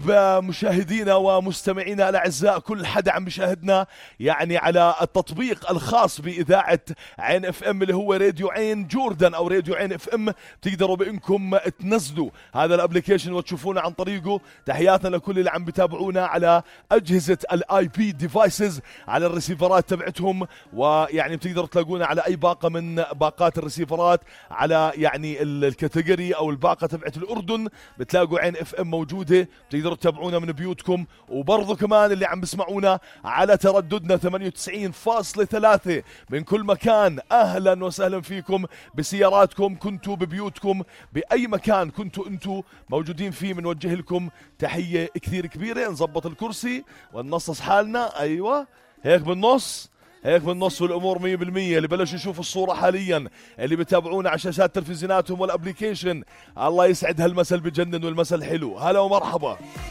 طيب مشاهدينا ومستمعينا الأعزاء، كل حدا عم بيشاهدنا يعني على التطبيق الخاص بإذاعة عين اف ام اللي هو راديو عين جوردن أو راديو عين اف ام، بتقدروا بإنكم تنزلوا هذا الابليكيشن وتشوفونا عن طريقه. تحياتنا لكل اللي عم بتابعونا على أجهزة الاي بي ديفايسز على الريسيفرات تبعتهم، ويعني بتقدروا تلاقونا على أي باقة من باقات الريسيفرات على يعني الكاتيجوري أو الباقة تبعت الأردن، بتلاقوا عين اف ام موجودة، بتقدروا تتابعونا من بيوتكم. وبرضو كمان اللي عم بسمعونا على ترددنا 98.3 من كل مكان، أهلا وسهلا فيكم بسياراتكم، كنتوا ببيوتكم، بأي مكان كنتوا انتوا موجودين فيه، بنوجه لكم تحية كثير كبيرة. نظبط الكرسي وننصص حالنا، أيوة هيك بالنص، هيك بالنص، والامور 100%. اللي بلشوا يشوفوا الصوره حاليا، اللي بتابعونا على شاشات تلفزيوناتهم والابليكيشن، الله يسعد هالمثل بجنن والمثل حلو. هلا ومرحبا.